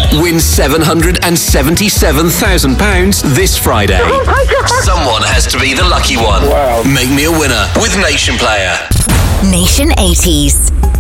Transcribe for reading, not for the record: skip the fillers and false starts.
Win £777,000 this Friday. Oh my God. Someone has to be the lucky one. Wow. Make me a winner with Nation Player. Nation 80s.